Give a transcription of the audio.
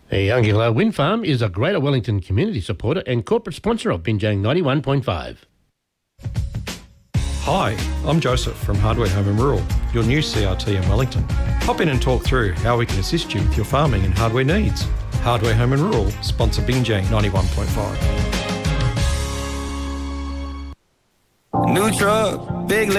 The Youngilla Wind Farm is a Greater Wellington community supporter and corporate sponsor of Binjang 91.5. Hi, I'm Joseph from Hardware Home and Rural, your new CRT in Wellington. Pop in and talk through how we can assist you with your farming and hardware needs. Hardware Home and Rural, sponsor Binjang 91.5. New truck, big